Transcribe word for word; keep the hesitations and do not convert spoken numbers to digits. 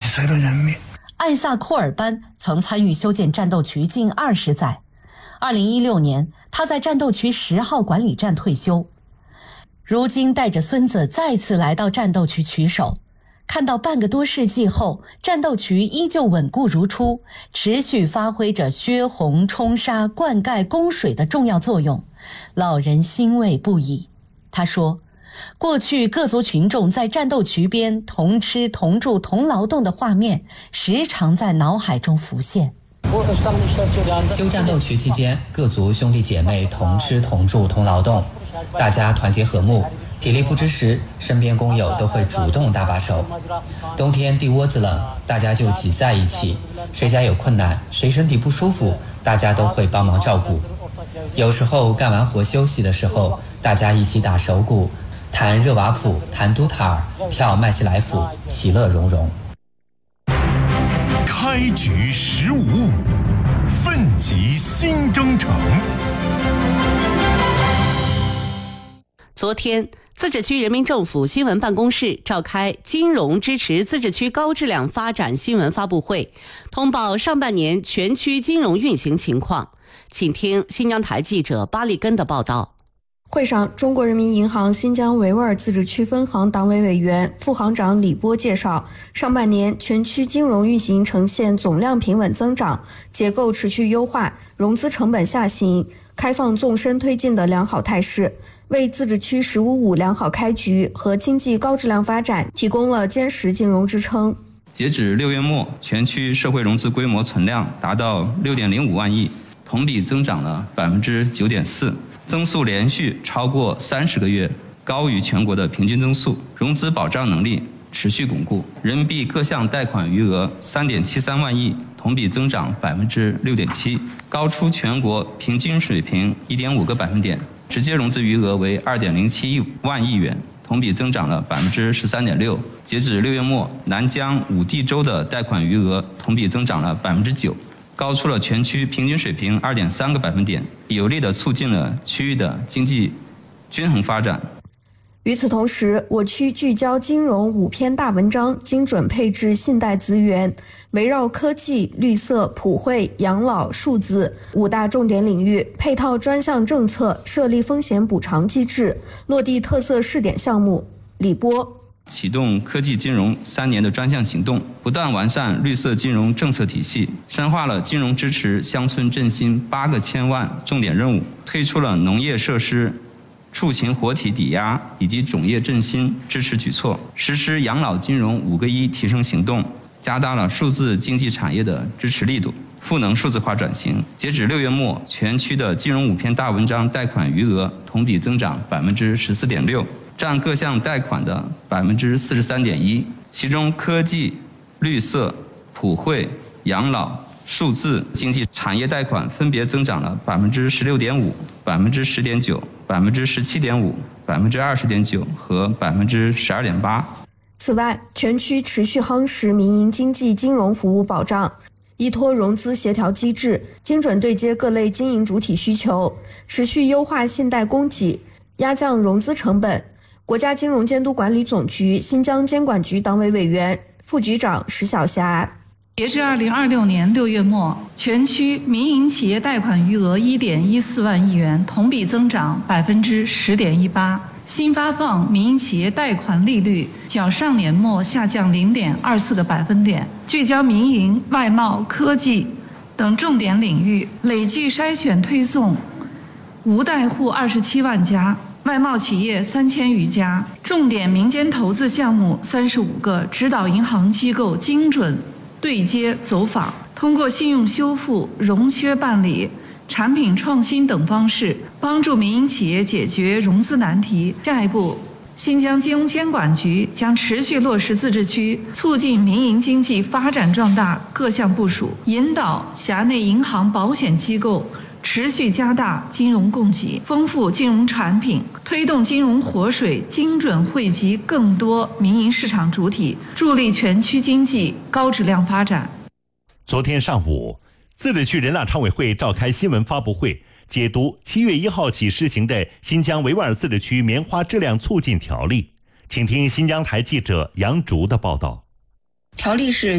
艾萨库尔班曾参与修建战斗区近二十载。二零一六年，他在战斗区十号管理站退休。如今带着孙子再次来到战斗区取守，看到半个多世纪后，战斗区依旧稳固如初，持续发挥着削洪、冲沙、灌溉、供水的重要作用，老人欣慰不已。他说，过去各族群众在战斗区边同吃同住同劳动的画面时常在脑海中浮现。 修战斗区期间，各族兄弟姐妹同吃同住同劳动，大家团结和睦，体力不支时，身边工友都会主动搭把手。冬天地窝子冷，大家就挤在一起，谁家有困难，谁身体不舒服，大家都会帮忙照顾。有时候干完活休息的时候，大家一起打手鼓，弹热瓦普，弹都塔尔，跳麦西来甫，其乐融融。 开局十五五，奋起新征程。 昨天，自治区人民政府新闻办公室召开金融支持自治区高质量发展新闻发布会，通报上半年全区金融运行情况。请听新疆台记者巴利根的报道。 会上，中国人民银行新疆维吾尔自治区分行党委委员、副行长李波介绍，上半年全区金融运行呈现总量平稳增长，结构持续优化，融资成本下行，开放纵深推进的良好态势，为自治区“十五五”良好开局和经济高质量发展提供了坚实金融支撑。 截止六月末，全区社会融资规模存量达到六点零五万亿，同比增长了百分之九点四。增速连续超过三十个月，高于全国的平均增速，融资保障能力持续巩固。人民币各项贷款余额三点七三万亿，同比增长百分之六点七，高出全国平均水平一点五个百分点。直接融资余额为二点零七万亿元，同比增长了百分之十三点六。截止六月末，南疆五地州的贷款余额同比增长了百分之九。高出了全区平均水平二点三个百分点，有力地促进了区域的经济均衡发展。 与此同时，我区聚焦金融五篇大文章，精准配置信贷资源，围绕科技、绿色、普惠、养老、数字五大重点领域，配套专项政策，设立风险补偿机制，落地特色试点项目。李波启动科技金融三年的专项行动，不断完善绿色金融政策体系，深化了金融支持乡村振兴八个千万重点任务，推出了农业设施畜禽活体抵押以及种业振兴支持举措，实施养老金融五个一提升行动，加大了数字经济产业的支持力度，赋能数字化转型。截止六月末，全区的金融五篇大文章贷款余额同比增长百分之十四点六。占各项贷款的百分之四十三点一，其中科技、绿色、普惠、养老、数字经济产业贷款分别增长了百分之十六点五、百分之十点九、百分之十七点五、百分之二十点九和百分之十二点八。 此外，全区持续夯实民营经济金融服务保障，依托融资协调机制，精准对接各类经营主体需求，持续优化信贷供给，压降融资成本。国家金融监督管理总局新疆监管局党委委员、副局长石晓霞。 截至二零二六年六月末，全区民营企业贷款余额一点一四万亿元，同比增长百分之十点一八。新发放民营企业贷款利率较上年末下降零点二四个百分点，聚焦民营、外贸、科技等重点领域，累计筛选推送无贷户二十七万家。外贸企业三千余家，重点民间投资项目三十五个，指导银行机构精准对接走访，通过信用修复、融缺办理、产品创新等方式，帮助民营企业解决融资难题。下一步，新疆金融监管局将持续落实自治区促进民营经济发展壮大各项部署，引导辖内银行、保险机构持续加大金融供给，丰富金融产品，推动金融活水精准惠及更多民营市场主体，助力全区经济高质量发展。 昨天上午，自治区人大常委会召开新闻发布会，解读七月一号起施行的新疆维吾尔自治区棉花质量促进条例。请听新疆台记者杨竹的报道。 条例是